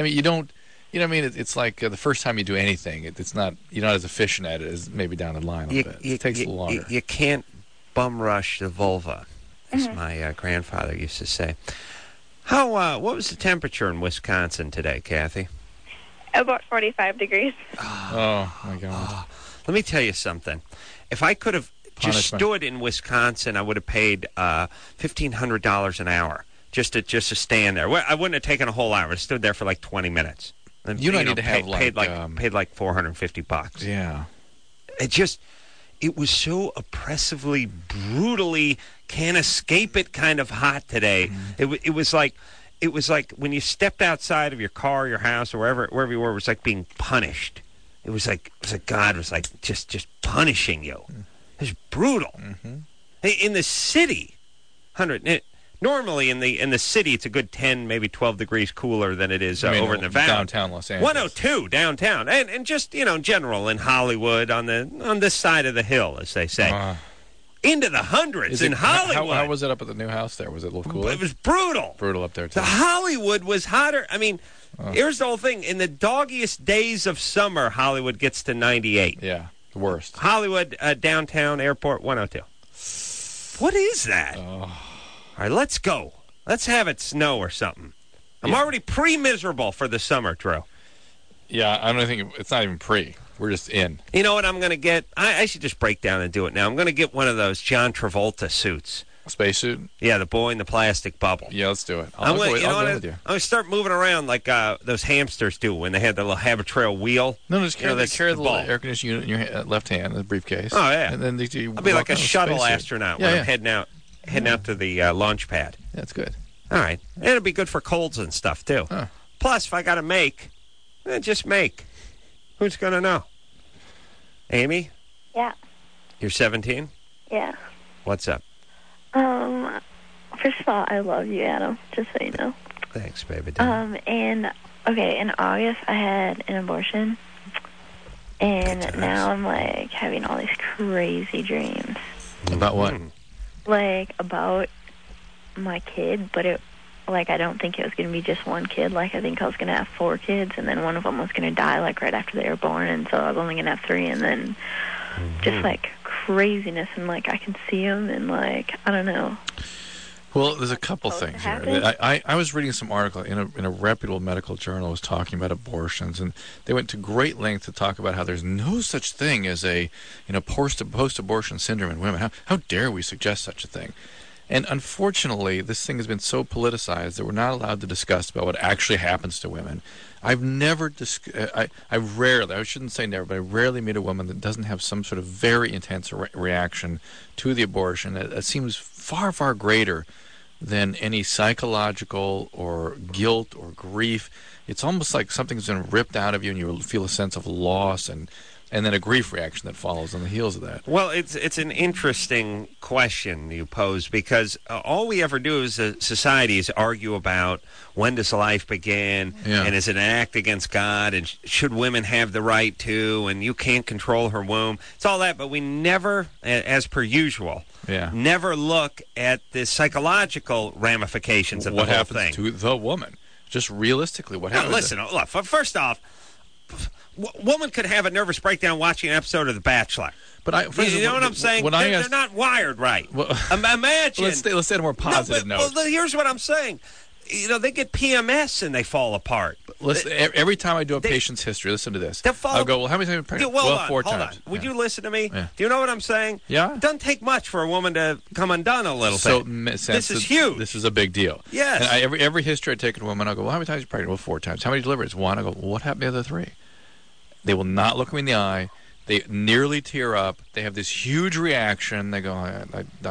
I mean, you don't. You know what I mean? It's like the first time you do anything, it's not. You're not as efficient at it as maybe down the line a bit. It takes a little longer. You can't bum rush the vulva, as my grandfather used to say. What was the temperature in Wisconsin today, Kathy? About 45 degrees. Oh, my God. Let me tell you something. If I could have just stood in Wisconsin, I would have paid $1,500 an hour just to stand there. Well, I wouldn't have taken a whole hour. I stood there for like 20 minutes. And, you don't need to have paid like $450. Yeah. It was so oppressively, brutally, can't escape it kind of hot today. It was like when you stepped outside of your car, your house, or wherever you were. It was like being punished. It was like God was like just punishing you. It was brutal. In the city, normally in the city, it's a good 10, maybe 12 degrees cooler than it is over in the valley. Downtown Los Angeles. 102 downtown, and just in general in Hollywood on this side of the hill, as they say. Into the hundreds in Hollywood. How was it up at the new house there? Was it a little cooler? It was brutal. Brutal up there, too. The Hollywood was hotter. I mean, here's the whole thing. In the doggiest days of summer, Hollywood gets to 98. Yeah, the worst. Hollywood, downtown, airport, 102. What is that? All right, let's go. Let's have it snow or something. I'm already pre-miserable for the summer, Drew. Yeah, I don't think it's not even pre. We're just in. You know what I'm going to get? I should just break down and do it now. I'm going to get one of those John Travolta suits. A spacesuit? Yeah, the boy in the plastic bubble. Yeah, let's do it. I'll go with you. I'm going to start moving around like those hamsters do when they have the little Habitrail wheel. No, just carry the little air conditioning unit in your left hand, the briefcase. Oh, yeah. And then I'll be like a shuttle astronaut when I'm heading out to the launch pad. That's good. All right. And it'll be good for colds and stuff, too. Huh. Plus, if I got to make, just make. Who's going to know? Amy? Yeah. You're 17? Yeah. What's up? First of all, I love you, Adam, just so you know. Thanks, baby. And, in August, I had an abortion. And now I'm, having all these crazy dreams. About what? About my kid, but I don't think it was going to be just one kid. I think I was going to have 4 kids, and then one of them was going to die, right after they were born, and so I was only going to have 3, and then just, craziness, and, I can see them, and, I don't know. Well, there's a couple things here. I was reading some article in a reputable medical journal was talking about abortions, and they went to great length to talk about how there's no such thing as a post-abortion syndrome in women. How dare we suggest such a thing? And unfortunately, this thing has been so politicized that we're not allowed to discuss about what actually happens to women. I've never, I shouldn't say never, but I rarely meet a woman that doesn't have some sort of very intense reaction to the abortion. It seems far, far greater than any psychological or guilt or grief. It's almost like something's been ripped out of you and you feel a sense of loss and then a grief reaction that follows on the heels of that. Well, it's an interesting question you pose because all we ever do as a society is argue about when does life begin and is it an act against God and should women have the right to and you can't control her womb. It's all that, but we never, as per usual, never look at the psychological ramifications of the whole thing. What happens to the woman? Just realistically, what happens? Listen, look, first off, woman could have a nervous breakdown watching an episode of The Bachelor. But you know what I'm saying? They're not wired right. Well, imagine. Let's stay on a more positive note. Well, here's what I'm saying. They get PMS and they fall apart. Listen, every time I do a patient's history, listen to this. I'll go, well, how many times have you been pregnant? Well, 4 times. Hold on. Would you listen to me? Yeah. Do you know what I'm saying? Yeah. It doesn't take much for a woman to come undone a little bit. This is huge. This is a big deal. Yes. And every history I take in a woman, I'll go, well, how many times are you pregnant? Well, 4 times. How many deliveries? 1. I go, well, what happened to the other 3? They will not look me in the eye. They nearly tear up. They have this huge reaction. They go,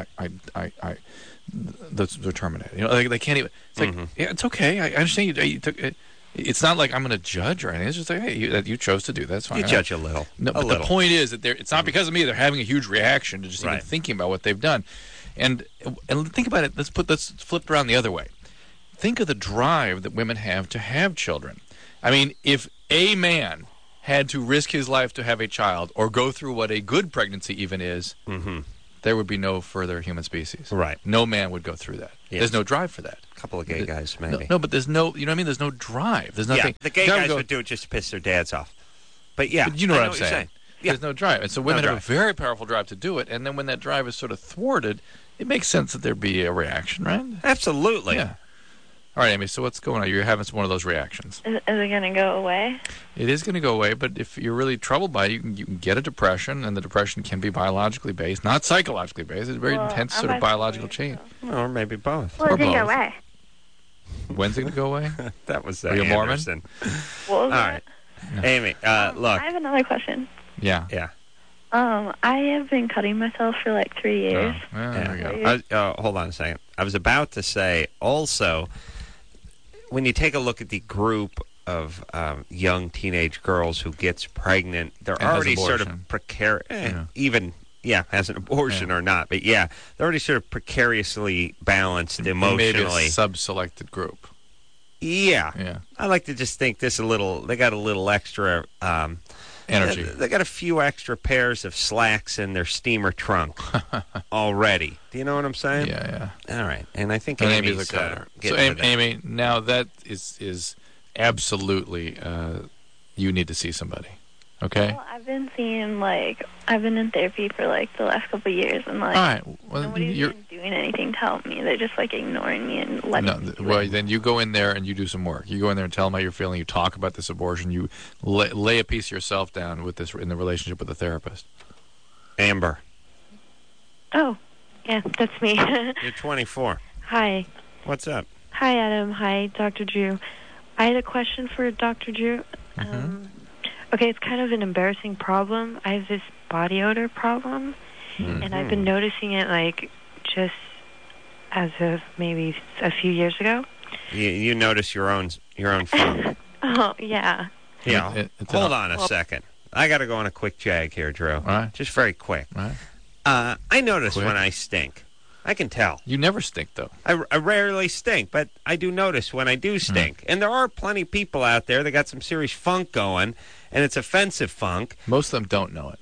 they're terminated. They can't even. It's like, yeah, it's okay. I understand you took it. It's not like I'm going to judge or anything. It's just like, hey, you chose to do that. That's fine. You judge a little. No, but the point is that it's not because of me. They're having a huge reaction to just even thinking about what they've done. And think about it. Let's flip it around the other way. Think of the drive that women have to have children. I mean, if a man had to risk his life to have a child or go through what a good pregnancy even is, there would be no further human species. Right. No man would go through that. Yes. There's no drive for that. A couple of gay guys, maybe. No, but there's no, you know what I mean? There's no drive. There's nothing. Yeah, the gay guys would do it just to piss their dads off. But yeah, but you know what I'm you're saying. Yeah. There's no drive. And so women No have a very powerful drive to do it. And then when that drive is sort of thwarted, it makes sense that there be a reaction, right? Absolutely. Yeah. All right, Amy, so what's going on? You're having one of those reactions. Is it going to go away? It is going to go away, but if you're really troubled by it, you can get a depression, and the depression can be biologically based, not psychologically based. It's a very intense sort of biological change. Or maybe both. Well, Or it didn't both. go away. When's it going to go away? That was Are you a Mormon? Anderson. What was All that? right. Amy, look. I have another question. Yeah. Yeah. I have been cutting myself for like 3 years. Oh, well, there we go. Hold on a second. I was about to say also, when you take a look at the group of young teenage girls who gets pregnant, they're And has already sort of abortion. precarious. Yeah. Has an abortion Yeah. or not, but yeah, they're already sort of precariously balanced Maybe a emotionally. sub-selected group. Yeah. Yeah. I like to just think they got a little extra Energy. They got a few extra pairs of slacks in their steamer trunk already. Do you know what I'm saying? Yeah. All right. And I think And Amy's Amy's a cutter. So, getting to that. Amy, now that is absolutely, you need to see somebody. Okay? Well, I've been in therapy for like the last couple of years, and like All right. Well, nobody's been doing anything to help me. They're just like ignoring me and letting me do well, it. then you go in there and you do some work. You go in there and tell them how you're feeling. You talk about this abortion. You lay a piece of yourself down with this in the relationship with the therapist. Amber, Oh, yeah, that's me. you're 24. Hi. What's up? Hi, Adam. Hi, Dr. Drew. I had a question for Dr. Drew. Okay, it's kind of an embarrassing problem. I have this body odor problem, and I've been noticing it, like, just as of maybe a few years ago. You notice your own phone. Oh, yeah. Yeah. It's Hold on a second. I got to go on a quick jag here, Drew. All right. Just very quick. All right. I notice Quick. when I stink. I can tell. You never stink, though. I rarely stink, but I do notice when I do stink. And there are plenty of people out there that got some serious funk going, and it's offensive funk. Most of them don't know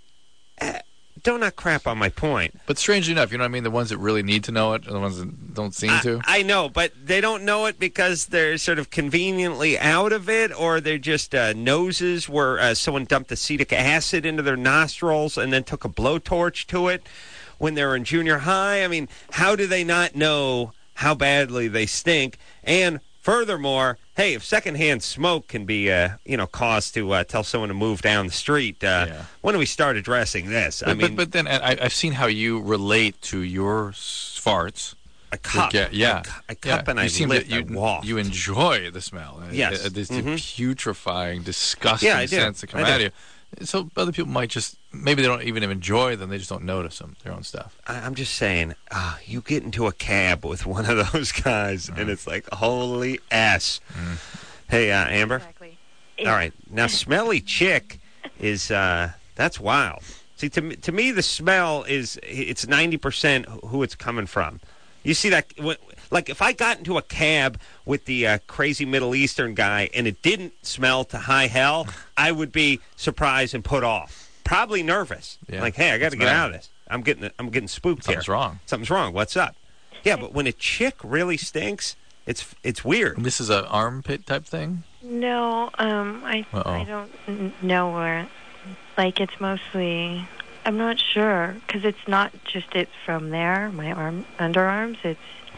it. Don't not crap on my point. But strangely enough, you know what I mean? The ones that really need to know it are the ones that don't seem to. I know, but they don't know it because they're sort of conveniently out of it, or they're just noses where someone dumped acetic acid into their nostrils and then took a blowtorch to it when they were in junior high. I mean, how do they not know how badly they stink? And furthermore, hey, if secondhand smoke can be, cause to tell someone to move down the street, when do we start addressing this? But then I've seen how you relate to your farts. a cup. I cup and I lift, I waft. You enjoy the smell. Yes. This putrefying, disgusting Yeah, I do. sense that come I do. out of you. So other people might just, maybe they don't even enjoy them. They just don't notice them, their own stuff. I'm just saying, you get into a cab with one of those guys, and it's like, holy S. Hey, Amber. Exactly. All right. Now, smelly chick is, that's wild. See, to me, the smell it's 90% who it's coming from. You see that, like if I got into a cab with the crazy Middle Eastern guy and it didn't smell to high hell, I would be surprised and put off. Probably nervous. Yeah. Like, hey, I got to What's get the out of matter? this. I'm getting spooked Something's here. wrong. Something's wrong. What's up? Yeah, but when a chick really stinks, it's weird. And this is an armpit type thing? No, I don't know where. Like, it's mostly, I'm not sure, because it's not just it from there, my underarms. It's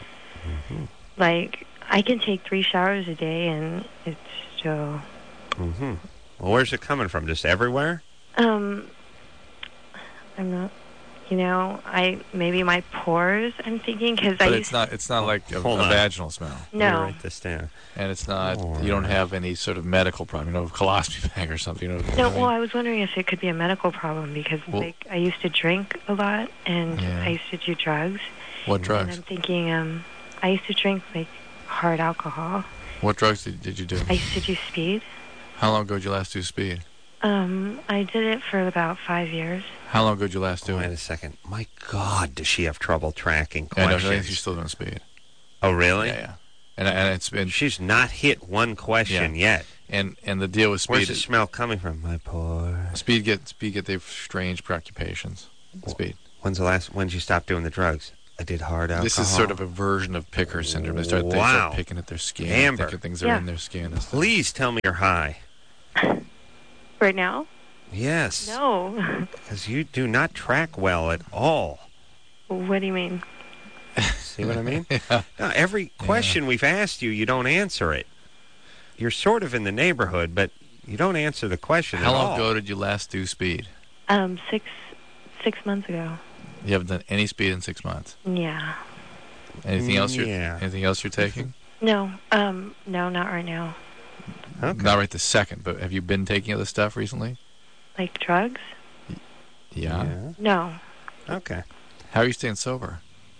like, I can take 3 showers a day, and it's still... Well, where's it coming from? Just everywhere? I'm not, maybe my pores, I'm thinking, because I But used it's not like a Hold on. vaginal smell. Let me No. write this down. And it's not, you don't have any sort of medical problem, colostomy bag or something. No, well, I was wondering if it could be a medical problem because, I used to drink a lot and I used to do drugs. What And drugs? I'm thinking, I used to drink, hard alcohol. What drugs did you do? I used to do speed. How long ago did you last do speed? I did it for about 5 years. How long ago did you last do Wait it? a second. My God, does she have trouble tracking I know, questions? I think she's still doing speed. Oh, really? Yeah. And it's been... She's not hit one question yet. And the deal with speed... Where's the smell coming from? My pores. Speed get they have strange preoccupations. Speed. When'd you stop doing the drugs? I did hard alcohol. This is sort of a version of picker syndrome. They start picking at their skin. Amber. Thinking things are in their skin. And stuff. Please tell me you're high. Right now? Yes. No. Because you do not track well at all. What do you mean? See what I mean? Yeah. No, every question we've asked you, you don't answer it. You're sort of in the neighborhood, but you don't answer the question How at long all. ago did you last do speed? 6 months ago. You haven't done any speed in 6 months. Yeah. Anything else? Yeah. Anything else you're taking? No. No, not right now. Okay. Not right this second. But have you been taking other stuff recently? Like drugs? Yeah. No. Okay. How are you staying sober?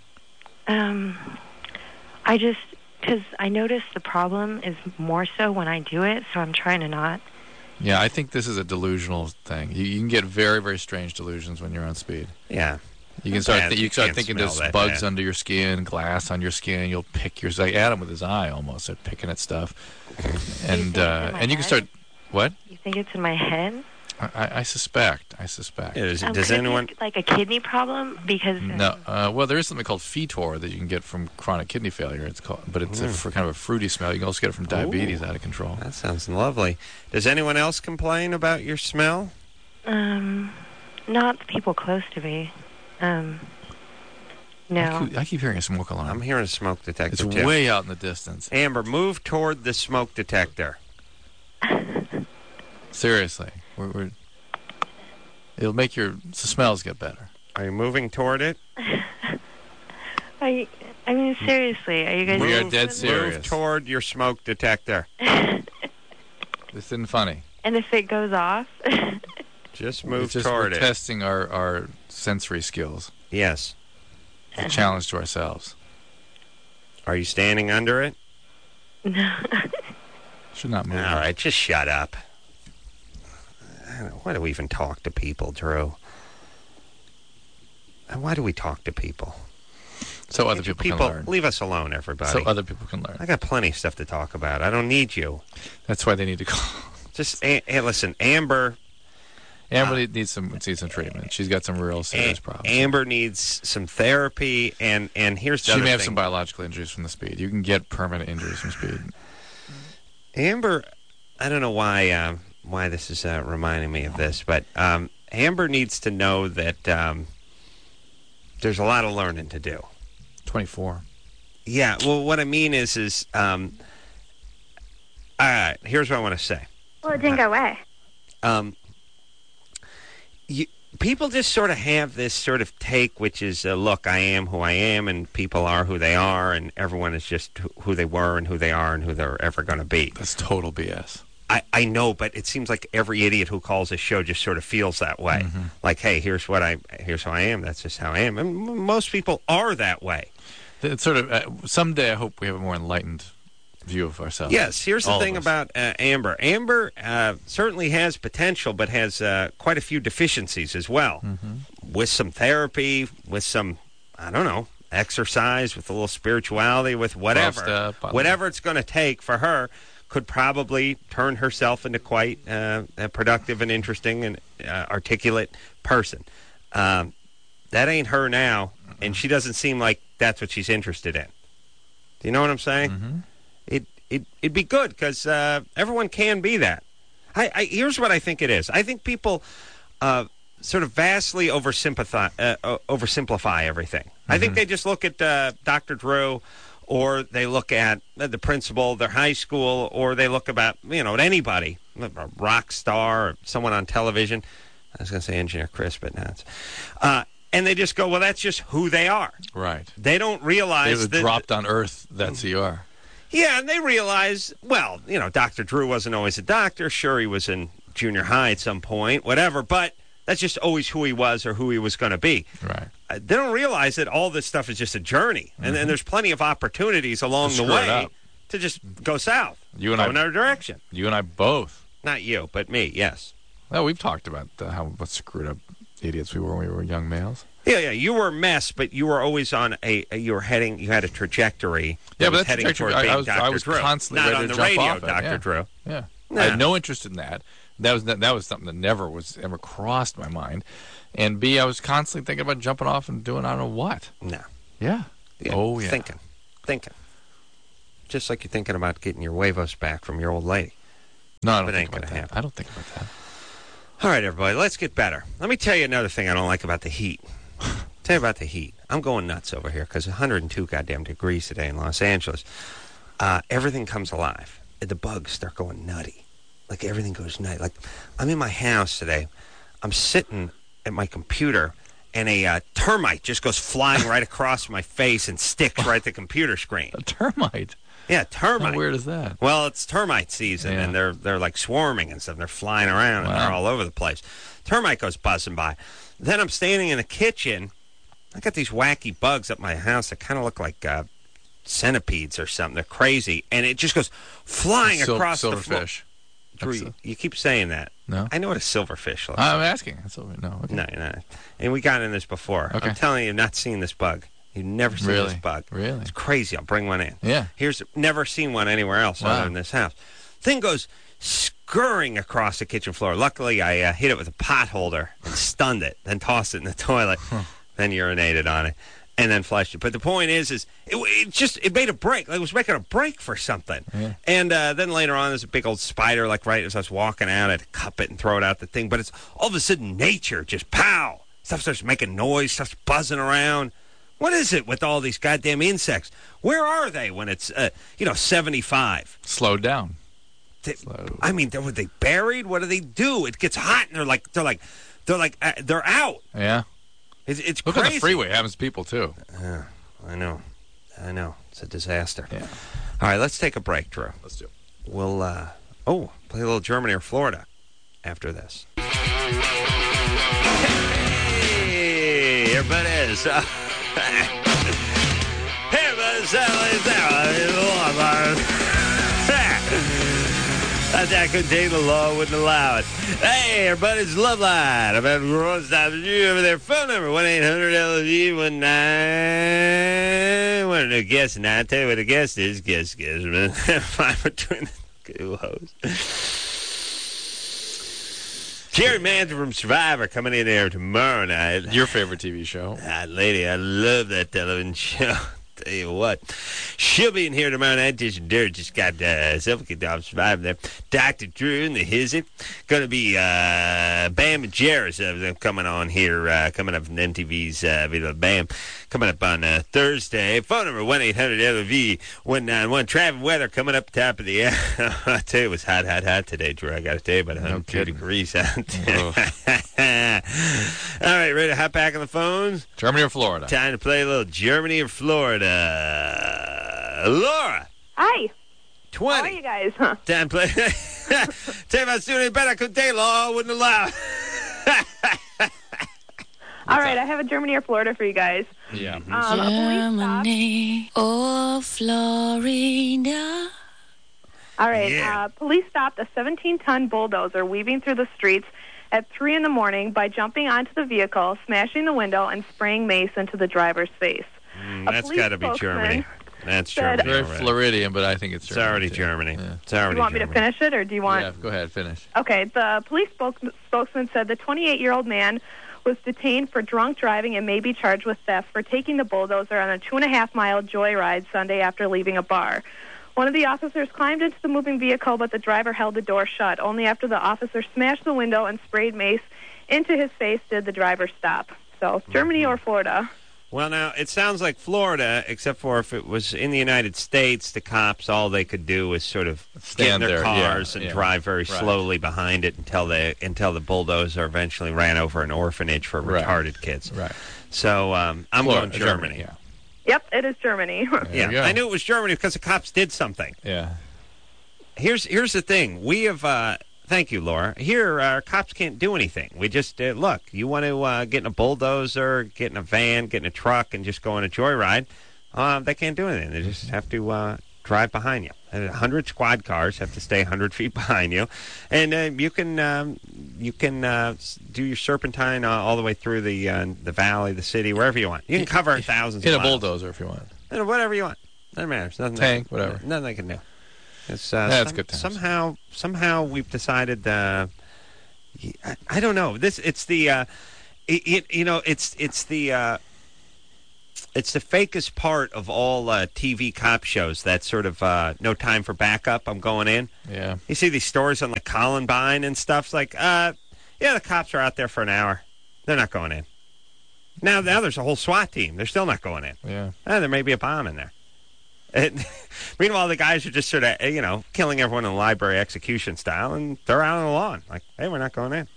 Because I notice the problem is more so when I do it, so I'm trying to not. Yeah, I think this is a delusional thing. You can get very, very strange delusions when you're on speed. Yeah. You can start Can't thinking smell there's that bugs bad. under your skin, glass on your skin. You'll pick yours like Adam with his eye almost at picking at stuff, and you can start. What? You think it's in my head? I suspect. Yeah, does Could it anyone? be like a kidney problem? Because No. Well, there is something called Fetor that you can get from chronic kidney failure. It's called, but it's for kind of a fruity smell. You can also get it from diabetes out of control. That sounds lovely. Does anyone else complain about your smell? not the people close to me. No. I keep hearing a smoke alarm. I'm hearing a smoke detector, It's too. way out in the distance. Amber, move toward the smoke detector. Seriously, it'll make the smells get better. Are you moving toward it? I mean, seriously, are you guys... We are listening? dead serious. Move toward your smoke detector. This isn't funny. And if it goes off... Just move It's just toward we're it. testing our sensory skills. Yes. It's a challenge to ourselves. Are you standing under it? No. Should not move. All right, just shut up. Why do we even talk to people, Drew? Why do we talk to people? So other people can learn. Leave us alone, everybody. So other people can learn. I got plenty of stuff to talk about. I don't need you. That's why they need to call. Just listen, Amber. Amber needs some treatment. She's got some real serious problems. Amber needs some therapy, and here's the She other may have thing. some biological injuries from the speed. You can get permanent injuries from speed. Amber, I don't know why this is reminding me of this, but Amber needs to know that there's a lot of learning to do. 24. Yeah, well, what I mean is all right, here's what I want to say. Well, it didn't go away. People just sort of have this sort of take, which is, look, I am who I am, and people are who they are, and everyone is just who they were and who they are and who they're ever going to be. That's total BS. I know, but it seems like every idiot who calls this show just sort of feels that way. Mm-hmm. Like, hey, here's who I am. That's just how I am. And most people are that way. It's sort of someday I hope we have a more enlightened view of ourselves. Yes, here's the All of thing us. about Amber. Amber certainly has potential, but has quite a few deficiencies as well. Mm-hmm. With some therapy, with some, I don't know, exercise, with a little spirituality, with whatever. 12-step, Whatever it's going to take for her could probably turn herself into quite a productive and interesting and articulate person. That ain't her now, and she doesn't seem like that's what she's interested in. Do you know what I'm saying? Mm-hmm. It'd be good because everyone can be that. Here's what I think it is. I think people sort of vastly oversimplify everything. Mm-hmm. I think they just look at Dr. Drew, or they look at the principal of their high school, or they look about at anybody, a rock star, or someone on television. I was going to say Engineer Chris, but no. And they just go, well, that's just who they are. Right. They don't realize They that dropped on Earth. That's who you are. Yeah, and they realize, well, Dr. Drew wasn't always a doctor. Sure, he was in junior high at some point, whatever, but that's just always who he was or who he was going to be. Right. They don't realize that all this stuff is just a journey, and there's plenty of opportunities along the screw it way up. to just go south, You and go I- another direction. You and I both. Not you, but me, yes. Well, we've talked about what screwed up idiots we were when we were young males. Yeah, you were a mess, but you were always on you had a trajectory. Yeah, that but was that heading trajectory, toward being I was Dr. Drew. constantly Not ready on to the jump radio, off it, Dr. yeah. Drew. Yeah. I had no interest in that. That was something that never crossed my mind. And B, I was constantly thinking about jumping off and doing I don't know what. No. Yeah. Oh, yeah. Thinking. Just like you're thinking about getting your huevos back from your old lady. No, I don't But it think ain't about gonna that. happen. I don't think about that. All right, everybody, let's get better. Let me tell you another thing I don't like about the heat. Tell you about the heat. I'm going nuts over here because 102 goddamn degrees today in Los Angeles. Everything comes alive. The bugs start going nutty. Like, everything goes nutty. Like, I'm in my house today. I'm sitting at my computer, and a termite just goes flying right across my face and sticks right at the computer screen. A termite? Yeah, termite. How weird is that? Well, it's termite season, Yeah. and they're like swarming and stuff. And they're flying around, and they're all over the place. Termite goes buzzing by. Then I'm standing in the kitchen. I got these wacky bugs up my house that kind of look like centipedes or something. They're crazy, and it just goes flying across the floor. Silverfish. Drew, you keep saying that. No? I know what a silverfish looks like. I'm asking. No. Okay. No. And we got in this before. Okay. I'm telling you, you've not seen this bug. You've never seen this bug. Really? It's crazy. I'll bring one in. Yeah. Never seen one anywhere else other than this house. Thing goes scurrying across the kitchen floor. Luckily, I hit it with a pot holder and stunned it, then tossed it in the toilet, then urinated on it, and then flushed it. But the point is it made a break. Like it was making a break for something. Yeah. And then later on, there's a big old spider, like right as I was walking out, I had to cup it and throw it out the thing. But it's all of a sudden nature just pow. Stuff starts making noise, stuff's buzzing around. What is it with all these goddamn insects? Where are they when it's 75? Slowed down. I mean, were they buried? What do they do? It gets hot, and they're out. Yeah. It's Look crazy. on the freeway. It happens to people, too. I know. It's a disaster. Yeah. All right, let's take a break, Drew. Let's do it. We'll play a little Germany or Florida after this. Hey, everybody is. Hey, I couldn't take the law, wouldn't allow it. Hey, everybody's Love Line. I'm having a stop you over there. Phone number 1-800-LV-19. What a guest, and I'll tell you what a guest is. Guess. Five between the two hoes. Jerry Manson from Survivor coming in there tomorrow night. Your favorite TV show. Lady, I love that television show. Tell you what, she'll be in here tomorrow night. Dirt just got self-kicked off Survivor there. Dr. Drew and the Hizzy. Going to be Bam and Jarrus coming on here, coming up from MTV's Viva Bam, coming up on Thursday. Phone number 1-800-LV-191. Traffic weather coming up top of the air. I tell you, it was hot today, Drew. I got to tell you, about 102 degrees out there. All right, ready to hop back on the phones? Germany or Florida? Time to play a little Germany or Florida. Laura. Hi. 20. How are you guys? Time to play. Tell you about doing better. I couldn't tell you, law. I wouldn't allow. All right, I have a Germany or Florida for you guys. Yeah. Germany or Florida. All right, Yeah. Police stopped a 17-ton bulldozer weaving through the streets at 3 in the morning by jumping onto the vehicle, smashing the window, and spraying mace into the driver's face. That's got to be Germany. That's Germany. Very already. Floridian, but I think it's It's Germany. already too. Germany. Yeah. It's already Do you want me to Germany. finish it, or do you want... Yeah, go ahead, finish. Okay, the police spokesman said the 28-year-old man was detained for drunk driving and may be charged with theft for taking the bulldozer on a 2.5-mile joyride Sunday after leaving a bar. One of the officers climbed into the moving vehicle, but the driver held the door shut. Only after the officer smashed the window and sprayed mace into his face did the driver stop. So, Germany or Florida? Well, now, it sounds like Florida, except for if it was in the United States, the cops, all they could do was sort of get in Stand their there, cars yeah, and yeah. drive very Right. slowly behind it until the bulldozer eventually ran over an orphanage for Right. retarded kids. Right. So I'm Florida, going Germany. Yeah. Yep, it is Germany. There you go. Yeah, I knew it was Germany because the cops did something. Yeah. Here's the thing. We have... thank you, Laura. Here, our cops can't do anything. We just, look, you want to get in a bulldozer, get in a van, get in a truck, and just go on a joyride, they can't do anything. They just have to drive behind you. 100 squad cars have to stay 100 feet behind you. And you can do your serpentine all the way through the valley, the city, wherever you want. You can cover thousands Hit of a miles. bulldozer if you want. Whatever you want. Doesn't matter. It's nothing Tank, whatever. Nothing they can do. It's, That's good times. Somehow we've decided. I don't know. It's the it's the fakest part of all TV cop shows. That sort of no time for backup. I'm going in. Yeah. You see these stories on like Columbine and stuff. It's like, yeah, the cops are out there for an hour. They're not going in. Now there's a whole SWAT team. They're still not going in. Yeah. There may be a bomb in there. And meanwhile, the guys are just sort of, killing everyone in library execution style, and they're out on the lawn. Like, hey, we're not going in.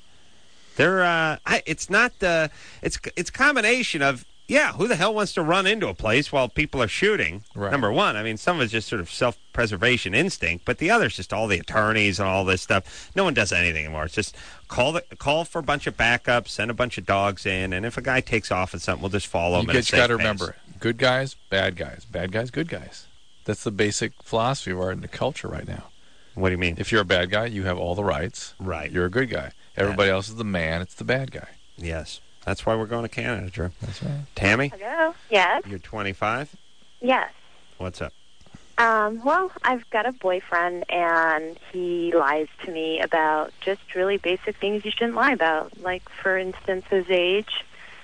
It's not it's a combination of, who the hell wants to run into a place while people are shooting? Right. Number one, I mean, some of it's just sort of self-preservation instinct, but the other is just all the attorneys and all this stuff. No one does anything anymore. It's just call for a bunch of backups, send a bunch of dogs in, and if a guy takes off at something, we'll just follow him. You got to remember, good guys, bad guys, good guys. That's the basic philosophy of our culture right now. What do you mean? If you're a bad guy, you have all the rights. Right. You're a good guy. Everybody else is the man. It's the bad guy. Yes. That's why we're going to Canada, Drew. That's right. Tammy? Hello. Yes. You're 25? Yes. What's up? Well, I've got a boyfriend, and he lies to me about just really basic things you shouldn't lie about. Like, for instance, his age.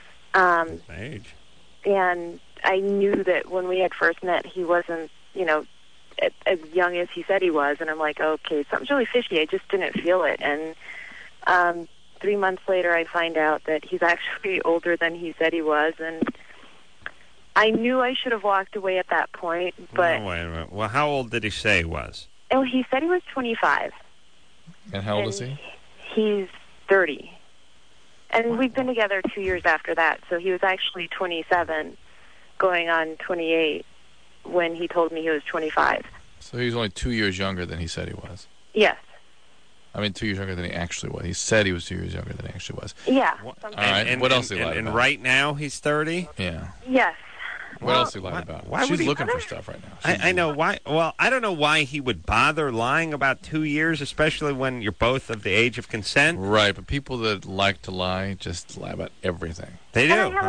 Age? And I knew that when we had first met, he wasn't, as young as he said he was. And I'm like, okay, something's really fishy. I just didn't feel it. And 3 months later, I find out that he's actually older than he said he was. And I knew I should have walked away at that point, but... No, wait a minute. Well, how old did he say he was? Oh, he said he was 25. And how old is he? He's 30. And we've been together 2 years after that, so he was actually 27, going on 28, when he told me he was 25. So he was only 2 years younger than he said he was? Yes. I mean, 2 years younger than he actually was. He said he was 2 years younger than he actually was. Yeah. All right. And what else did he lie about? And right now he's 30? Yeah. Yes. What else did he lie about? Why She's would looking for stuff right now. I know why. Well, I don't know why he would bother lying about 2 years, especially when you're both of the age of consent. Right, but people that like to lie just lie about everything. They do.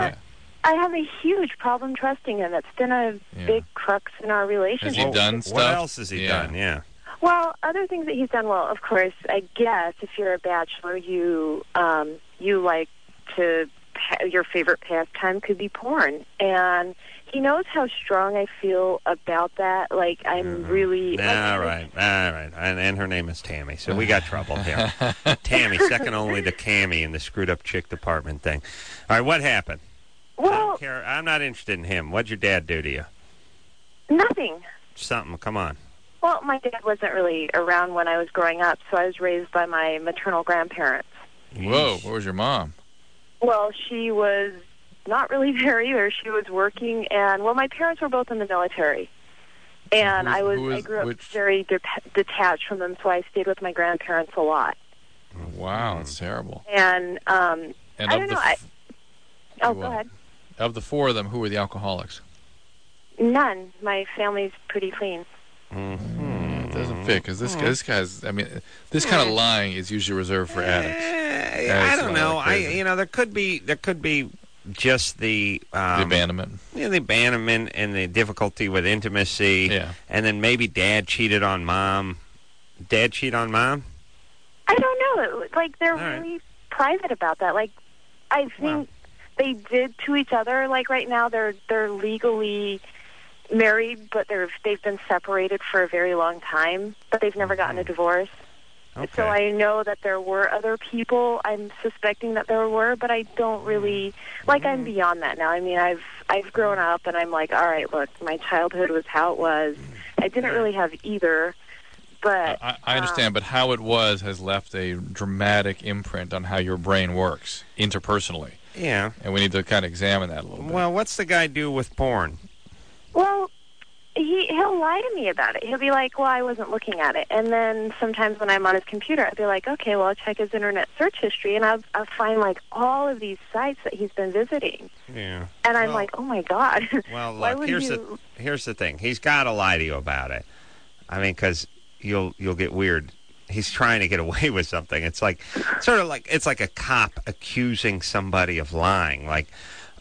I have a huge problem trusting him. It's been a big crux in our relationship. Has he done stuff? What else has he done? Yeah. Well, other things that he's done, well, of course, I guess if you're a bachelor, you like to, your favorite pastime could be porn. And he knows how strong I feel about that. Like, I'm really... All right. And her name is Tammy, so we got trouble here. Tammy, second only to Cammy in the screwed up chick department thing. All right, what happened? Well, I don't care. I'm not interested in him. What'd your dad do to you? Nothing. Something. Come on. Well, my dad wasn't really around when I was growing up, so I was raised by my maternal grandparents. Whoa, where was your mom? Well, she was not really there either. She was working, and, well, my parents were both in the military. And I grew up very detached from them, so I stayed with my grandparents a lot. Wow, that's terrible. And I don't know. Go ahead. Of the four of them, who were the alcoholics? None. My family's pretty clean. It doesn't fit, because this guy's, I mean, this kind of lying is usually reserved for addicts. I don't know. There could be just the abandonment. Yeah, the abandonment and the difficulty with intimacy. Yeah. And then maybe dad cheated on mom. Dad cheat on mom? I don't know. Like, they're really private about that. Like, I think they did to each other. Like, right now they're legally married, but they've been separated for a very long time, but they've never gotten a divorce. Okay. So I know that there were other people. I'm suspecting that there were, but I don't really, I'm beyond that now. I mean, I've grown up, and I'm like, all right, look, my childhood was how it was. I didn't really have either, but... I understand, but how it was has left a dramatic imprint on how your brain works, interpersonally. Yeah. And we need to kind of examine that a little bit. Well, what's the guy do with porn? Well, he'll lie to me about it. He'll be like, well, I wasn't looking at it. And then sometimes when I'm on his computer, I'll be like, okay, well, I'll check his internet search history, and I'll find, like, all of these sites that he's been visiting. Yeah. And I'm like, oh, my God. Well, look, here's the thing. He's got to lie to you about it. I mean, because you'll get weird. He's trying to get away with something. It's like, it's like a cop accusing somebody of lying. Like,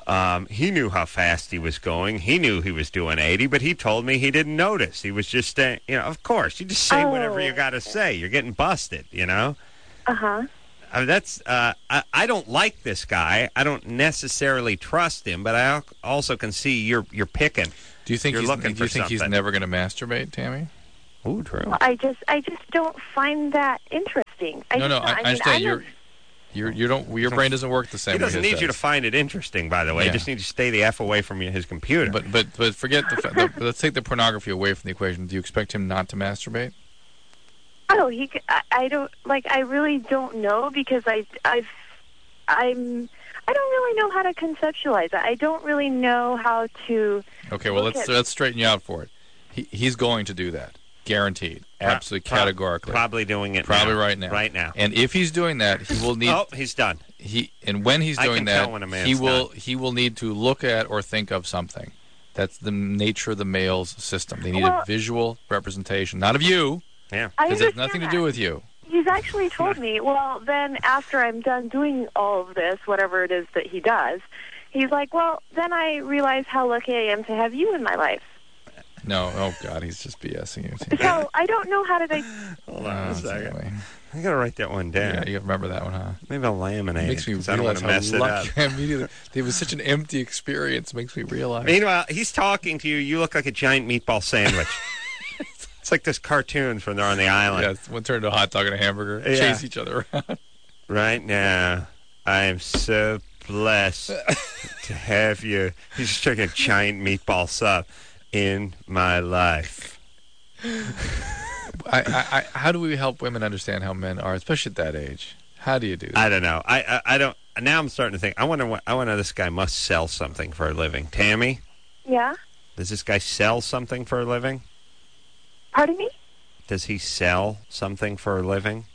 He knew how fast he was going. He knew he was doing 80, but he told me he didn't notice. He was just, of course, you just say whatever you got to say. You're getting busted, Uh-huh. I mean, I don't like this guy. I don't necessarily trust him, but I also can see you're picking. Do you think he's he's never going to masturbate, Tammy? Ooh, true. Well, I just don't find that interesting. I understand. Your brain doesn't work the same way. He doesn't need you to find it interesting, by the way. Yeah. You just need to stay the F away from his computer. But forget let's take the pornogaphy away from the equation. Do you expect him not to masturbate? Oh, I don't like. I really don't know because I don't really know how to conceptualize it. I don't really know how to. Okay, well let's straighten you out for it. He's going to do that, guaranteed, absolutely, categorically. Probably doing it. Probably now. right now. Right now. And if he's doing that, he will need. Oh, he's done. When he's doing that, he will need to look at or think of something. That's the nature of the male's system. They need a visual representation, not of you. Yeah, because it has nothing to do with you. He's actually told me, well, then after I'm done doing all of this, whatever it is that he does, he's like, well, then I realize how lucky I am to have you in my life. No, oh God, he's just BSing you. So I don't know how to. Hold on a second. I gotta write that one down. Yeah, you remember that one, huh? Maybe I'll laminate it. Makes me realize I don't want to mess it up. Immediately, it was such an empty experience. Makes me realize. Meanwhile, he's talking to you. You look like a giant meatball sandwich. It's like those cartoons when they're on the island. Yeah, one turned to a hot dog and a hamburger. Yeah. Chase each other around. Right now, I am so blessed to have you. He's just taking a giant meatball sub in my life. How do we help women understand how men are, especially at that age? How do you do that? I don't know. I don't. Now I'm starting to think. I wonder this guy must sell something for a living. Tammy? Yeah? Does this guy sell something for a living? Pardon me? Does he sell something for a living?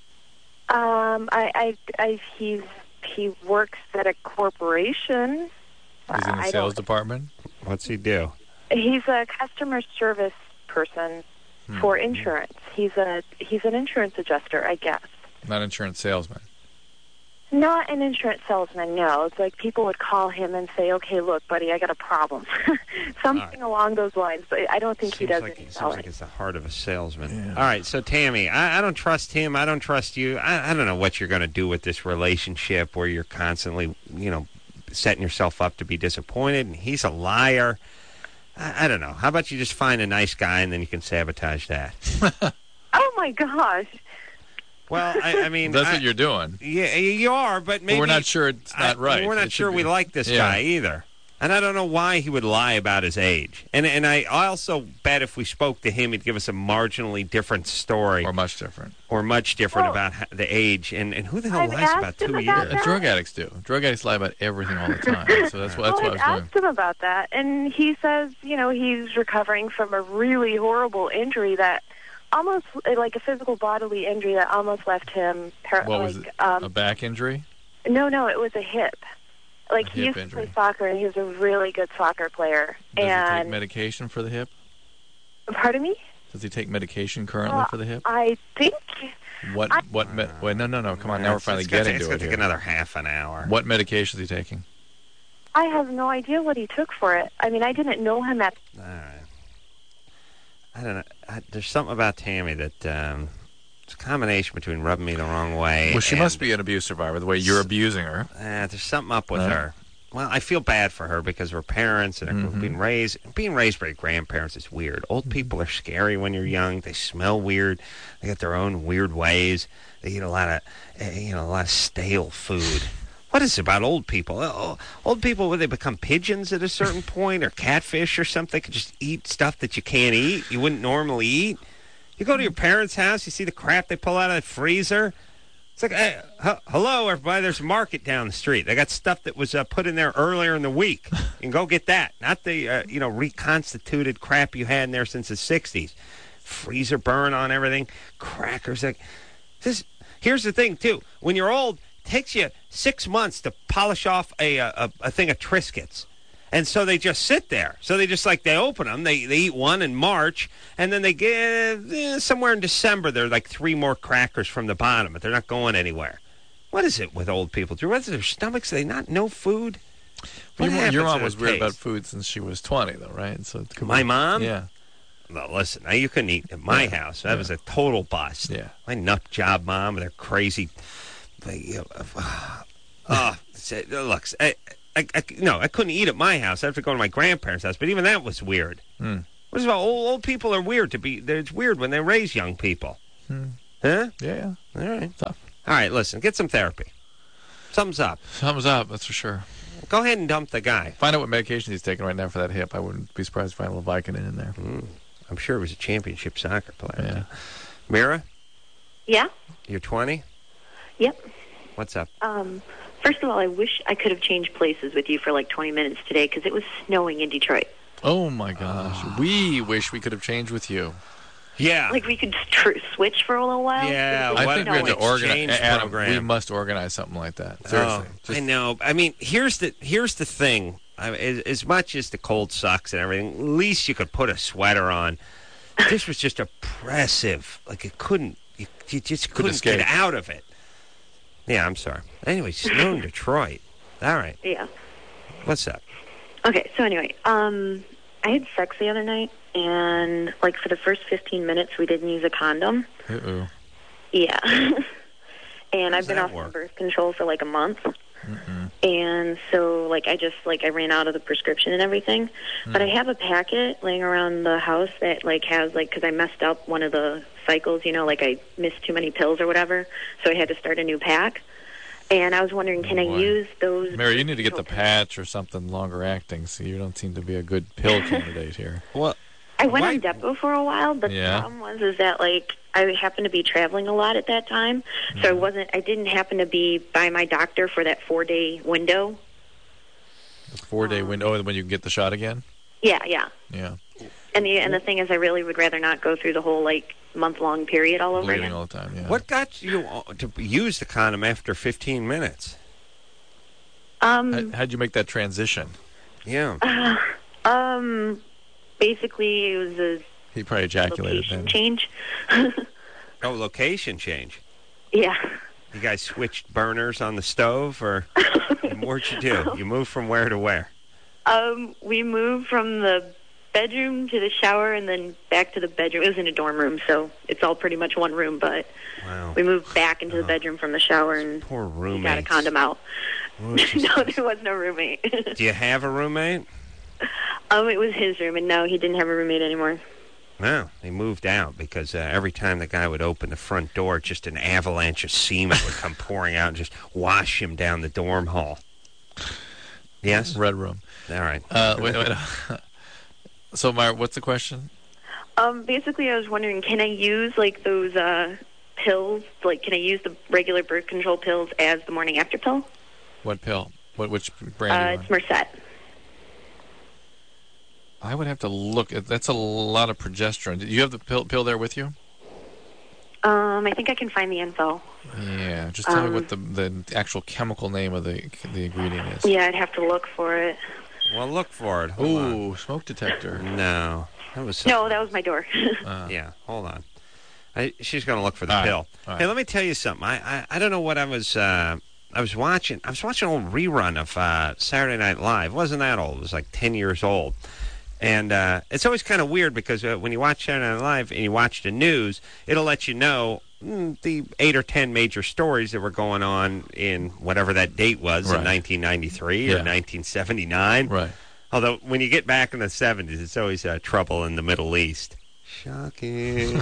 He works at a corporation. He's in the sales department? What's he do? He's a customer service person for insurance. He's an insurance adjuster, I guess. Not insurance salesman. Not an insurance salesman, no. It's like people would call him and say, okay, look, buddy, I got a problem. Something along those lines, but I don't think he does any selling. Seems like it's the heart of a salesman. Yeah. All right, so Tammy, I don't trust him. I don't trust you. I don't know what you're going to do with this relationship where you're constantly, setting yourself up to be disappointed, and he's a liar. I don't know. How about you just find a nice guy and then you can sabotage that? Oh, my gosh. Well, I mean... That's what you're doing. Yeah, you are, but maybe... But we're not sure it's not right. We're not sure we like this guy either. And I don't know why he would lie about his age. And I also bet if we spoke to him, he'd give us a marginally different story. Or much different. About the age. And who the hell lies about 2 years? Drug addicts do. Drug addicts lie about everything all the time. So that's what I was doing. I asked him about that, and he says, he's recovering from a really horrible injury that almost, like a physical bodily injury that almost left him What was it? A back injury? No, it was a hip. Like, he used to play soccer, and he was a really good soccer player. Does he take medication for the hip? Pardon me? Does he take medication currently for the hip? I think... No, come on, now we're finally getting to it. It's going to take another half an hour. What medication is he taking? I have no idea what he took for it. I mean, I didn't know him at... All right. I don't know. There's something about Tammy that it's a combination between rubbing me the wrong way. Well, she must be an abuse survivor, the way you're abusing her. There's something up with her. Well, I feel bad for her because of her parents and being raised by grandparents is weird. Old people are scary when you're young. They smell weird. They got their own weird ways. They eat a lot of stale food. What is it about old people? Old people, when they become pigeons at a certain point, or catfish or something, they can just eat stuff that you can't eat, you wouldn't normally eat. You go to your parents' house, you see the crap they pull out of the freezer. It's like, hey, hello, everybody, there's a market down the street. They got stuff that was put in there earlier in the week. You can go get that. Not the, reconstituted crap you had in there since the 60s. Freezer burn on everything. Crackers. Here's the thing, too. When you're old, takes you 6 months to polish off a thing of Triscuits. And so they just sit there. So they open them, they eat one in March, and then they get somewhere in December, there are like 3 more crackers from the bottom, but they're not going anywhere. What is it with old people, Drew? What is it, their stomachs? Do they not know food? Your mom was weird about food since she was 20, though, right? So my mom? Yeah. Well, listen, now you couldn't eat at my house. That was a total bust. Yeah. My nut job mom, they're crazy. Look, I couldn't eat at my house. I have to go to my grandparents' house. But even that was weird. First of all, old people are weird it's weird when they raise young people. Huh? Yeah. All right. Tough. All right, listen, get some therapy. Something's up. Thumbs up, that's for sure. Go ahead and dump the guy. Find out what medication he's taking right now for that hip. I wouldn't be surprised to find a little Vicodin in there. I'm sure he was a championship soccer player. Yeah. Mira, Yeah? you're 20? Yep. What's up? First of all, I wish I could have changed places with you for like 20 minutes today because it was snowing in Detroit. Oh, my gosh. We wish we could have changed with you. Yeah. Like we could switch for a little while. Yeah, I think we have to organize. Exchange Adam, program. we must organize something like that. Seriously. I know. I mean, here's the thing. As much as the cold sucks and everything, at least you could put a sweater on. This was just oppressive. Like it couldn't. You just couldn't get out of it. Yeah, I'm sorry. Anyway, snow in Detroit. All right. Yeah. What's up? Okay, so anyway, I had sex the other night, and like for the first 15 minutes, we didn't use a condom. Uh-oh. Yeah. And I've been that off work? birth control for like a month. And so, like, I ran out of the prescription and everything. But I have a packet laying around the house that, like, has, like, because I messed up one of the cycles, you know, like I missed too many pills or whatever. So I had to start a new pack. And I was wondering, can I use those? Mary, you need to get the patch or something longer acting. So you don't seem to be a good pill candidate here. Well, I went on Depo for a while, but Yeah. the problem was that, like, I happened to be traveling a lot at that time, so I didn't happen to be by my doctor for that 4-day window. A 4-day window when you can get the shot again? Yeah. Yeah. And the thing is, I really would rather not go through the whole, like, month-long period all over Bleeding again. all the time, yeah. what got you to use the condom after 15 minutes? How'd you make that transition? Yeah. Basically, it was a He probably ejaculated location then. change. Oh, location change. Yeah. You guys switched burners on the stove, or what'd you do? You moved from where to where? We moved from the bedroom to the shower and then back to the bedroom. It was in a dorm room, so it's all pretty much one room, but Wow. we moved back into the bedroom from the shower and Poor we got a roommate. condom out. No, there was no roommate. Do you have a roommate? It was his room, and no, he didn't have a roommate anymore. No, he moved out because every time the guy would open the front door, just an avalanche of semen would come pouring out and just wash him down the dorm hall. Yes? Red room. All right. Wait. So, Myra, what's the question? Basically, I was wondering, can I use, like, those pills? Like, can I use the regular birth control pills as the morning after pill? What pill? Which brand? It's Merced. I would have to look. That's a lot of progesterone. Do you have the pill there with you? I think I can find the info. Yeah, just tell me what the actual chemical name of the ingredient is. Yeah, I'd have to look for it. Well, look for it. Hold on. Ooh, smoke detector. No. That was No, that was my door. Yeah, hold on. She's going to look for the All right. pill. All right. Hey, let me tell you something. I don't know what I was watching. I was watching an old rerun of Saturday Night Live. It wasn't that old. It was like 10 years old. And it's always kind of weird because when you watch Saturday Night Live and you watch the news, it'll let you know the 8 or 10 major stories that were going on in whatever that date was in 1993 or 1979. Right. Although when you get back in the 70s, it's always trouble in the Middle East. Shocking.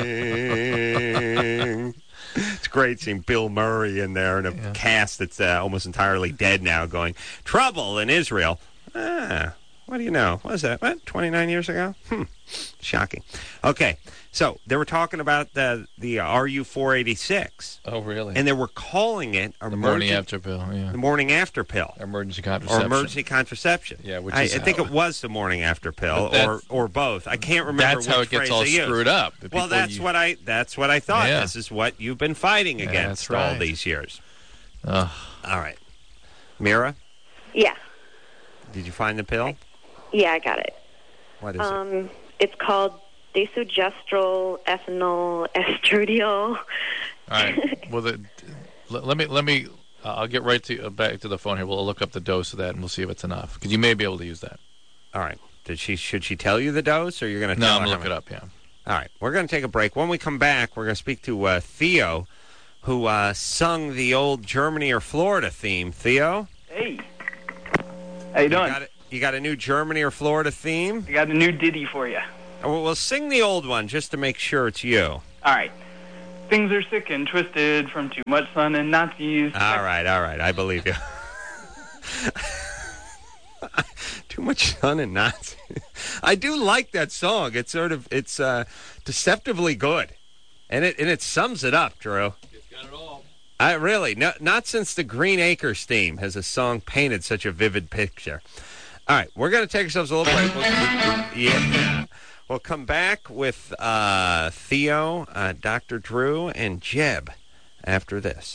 It's great seeing Bill Murray in there and a cast that's almost entirely dead now going, trouble in Israel. What do you know? What was that? What, 29 years ago? Shocking. Okay, so they were talking about the RU-486. Oh, really? And they were calling it the morning after pill. Yeah. the morning after pill. Emergency contraception. Or emergency contraception. Yeah, which I is think how- it was the morning after pill, or both. I can't remember. That's how which it gets phrase all they used. screwed up. Well, that's what I thought. Yeah. This is what you've been fighting against that's right. all these years. Ugh. All right, Mira, Yeah. did you find the pill? Yeah, I got it. What is it? It's called desogestrel ethanol estradiol. All right. Well, let me I'll get right to back to the phone here. We'll look up the dose of that, and we'll see if it's enough. Because you may be able to use that. All right. Should she tell you the dose, or you're going to tell her? No, I'm going to look it up, yeah. All right. We're going to take a break. When we come back, we're going to speak to Theo, who sung the old Germany or Florida theme. Theo? Hey. How you doing? You got a new Germany or Florida theme? I got a new ditty for you. Well, we'll sing the old one just to make sure it's you. All right. Things are sick and twisted from too much sun and Nazis. All right. I believe you. Too much sun and Nazis. I do like that song. It's deceptively good, and it sums it up, Drew. It's got it all. Not since the Green Acres theme has a song painted such a vivid picture. All right, we're going to take ourselves a little break. We'll come back with Theo, Dr. Drew, and Jeb after this.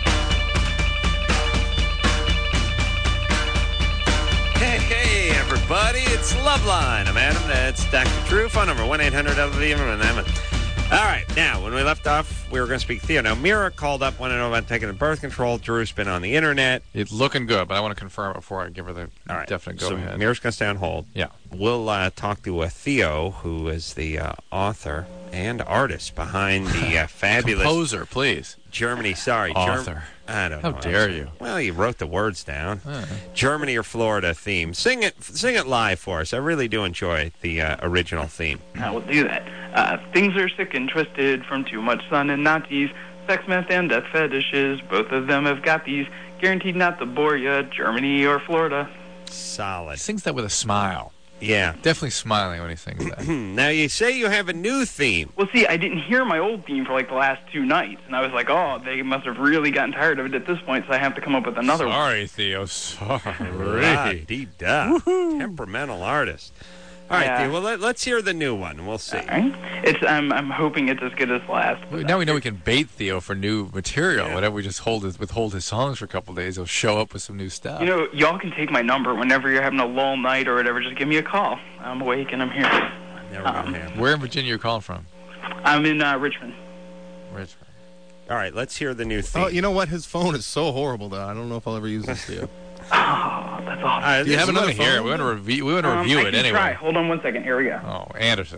Hey, everybody, it's Loveline. I'm Adam, that's Dr. Drew. Phone number 1-800-LVM. All right, now, when we left off, we were going to speak Theo. Now, Mira called up, wanted to know about taking the birth control. Drew's been on the internet. It's looking good, but I want to confirm it before I give her the definite go-ahead. So Mira's going to stay on hold. Yeah. We'll talk to Theo, who is the author and artist behind the fabulous... Composer, please. Germany, sorry. Author. I don't know. How dare you? Well, you wrote the words down. Right. Germany or Florida theme. Sing it live for us. I really do enjoy the original theme. I will do that. Things are sick and twisted from too much sun and Nazis. Sex, meth, and death fetishes. Both of them have got these. Guaranteed not to bore ya. Germany or Florida. Solid. He sings that with a smile. Yeah. Definitely smiling when he sings that. Now, you say you have a new theme. Well, see, I didn't hear my old theme for, the last 2 nights. And I was like, oh, they must have really gotten tired of it at this point, so I have to come up with another one. Sorry, Theo, sorry. La-dee-da. Temperamental artist. All right, Theo, well, let's hear the new one. We'll see. All right. I'm hoping it's as good as the last. Now we know we can bait Theo for new material. Yeah. Whenever we just withhold his songs for a couple of days, he'll show up with some new stuff. Y'all can take my number whenever you're having a lull night or whatever. Just give me a call. I'm awake and I'm here. Where in Virginia are you calling from? I'm in Richmond. Richmond. All right, let's hear the new theme. Oh, you know what? His phone is so horrible, though. I don't know if I'll ever use this, Theo. Oh, that's awesome. Do you have another phone? We want to review it anyway. Try. Hold on 1 second. Here we go. Oh, Anderson.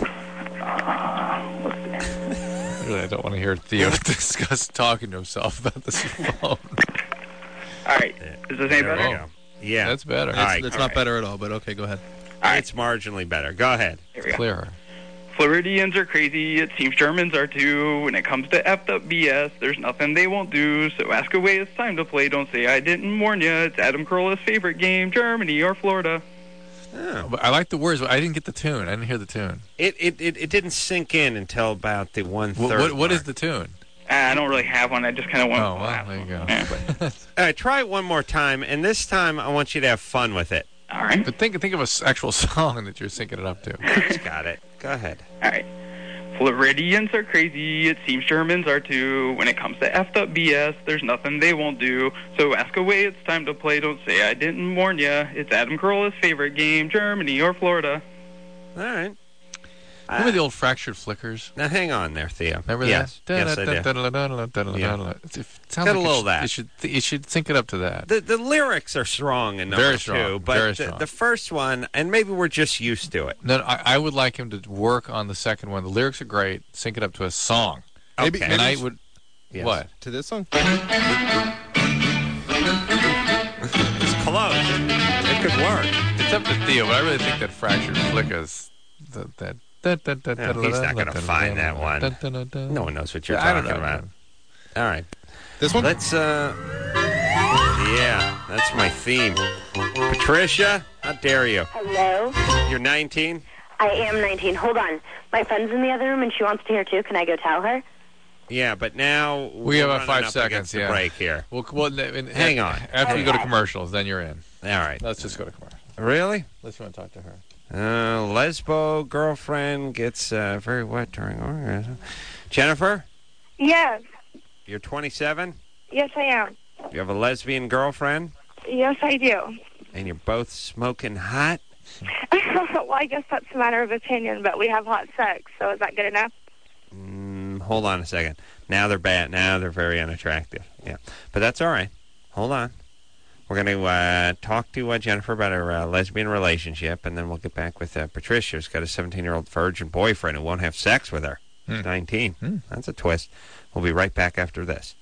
Let's see. Really, I don't want to hear Theo discuss talking to himself about this phone. All right. Is this any better? Yeah. That's better. It's not better at all, but okay, go ahead. All right. It's marginally better. Go ahead. Here we go. Clearer. Floridians are crazy, it seems Germans are too. When it comes to effed up BS, there's nothing they won't do. So ask away, it's time to play. Don't say I didn't warn ya. It's Adam Carolla's favorite game, Germany or Florida. Oh. But I like the words, but I didn't get the tune. I didn't hear the tune. It didn't sink in until about the 1/3. What is the tune? I don't really have one. I just kind of want. Oh, well, there you go. Yeah. All right, try it one more time, and this time I want you to have fun with it. All right. But think of an actual song that you're syncing it up to. Got it. Go ahead. All right. Floridians are crazy, it seems Germans are too. When it comes to effed up BS, there's nothing they won't do. So ask away, it's time to play. Don't say I didn't warn ya. It's Adam Carolla's favorite game, Germany or Florida. All right. Remember the old Fractured Flickers? Now hang on there, Theo. Remember that? Yes, I do. It sounds Got a little that. You should sync it up to that. The lyrics are strong in number Very strong, 2, but very strong. The first one, and maybe we're just used to it. No, I would like him to work on the second one. The lyrics are great. Sync it up to a song. Maybe, And I would... Yes. What? To this song? It's close. It could work. It's up to Theo, but I really think that Fractured Flickers... That... No, he's not going to find that one. No one knows what you're talking about. All right. This one? Let's, yeah, that's my theme. Patricia, how dare you? Hello? You're 19? I am 19. Hold on. My friend's in the other room, and she wants to hear, too. Can I go tell her? Yeah, but now... We have about 5 seconds, yeah. Break here. Well, hang on. After you go to commercials, then you're in. All right. Let's just go to commercials. Really? Let's want to talk to her. Lesbo girlfriend gets very wet during orgasm. Jennifer? Yes. You're 27? Yes, I am. You have a lesbian girlfriend? Yes, I do. And you're both smoking hot? Well, I guess that's a matter of opinion, but we have hot sex, so is that good enough? Hold on a second. Now they're bad. Now they're very unattractive. Yeah. But that's all right. Hold on. We're going to talk to Jennifer about her lesbian relationship, and then we'll get back with Patricia, who's got a 17-year-old virgin boyfriend who won't have sex with her. She's 19. That's a twist. We'll be right back after this.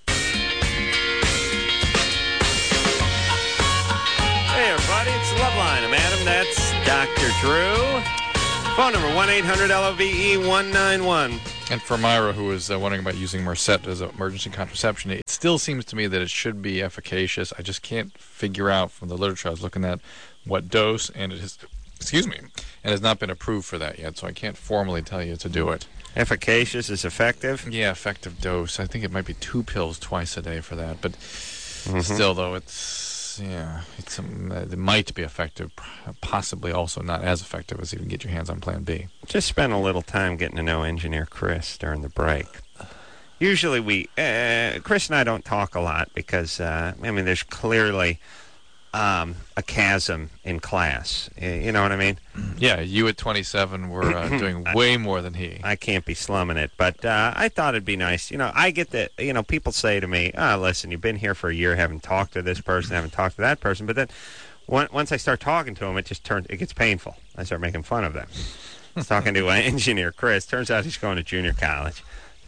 Hey, everybody, it's the Love Line. I'm Adam. That's Dr. Drew. Phone number 1-800-LOVE-191. And for Myra, who is wondering about using Merced as an emergency contraception, it still seems to me that it should be efficacious. I just can't figure out from the literature I was looking at what dose, and it has, and has not been approved for that yet, so I can't formally tell you to do it. Efficacious is effective? Yeah, effective dose. I think it might be 2 pills twice a day for that, but still, though, it might be effective, possibly also not as effective as if you can get your hands on Plan B. Just spent a little time getting to know Engineer Chris during the break. Usually Chris and I don't talk a lot because, there's clearly a chasm in class. You know what I mean? Yeah, you at 27 were doing way more than he. I can't be slumming it, but I thought it'd be nice. I get that, people say to me, listen, you've been here for a year, haven't talked to this person, haven't talked to that person, but then once I start talking to them, it gets painful. I start making fun of them. I was talking to Engineer Chris. Turns out he's going to junior college.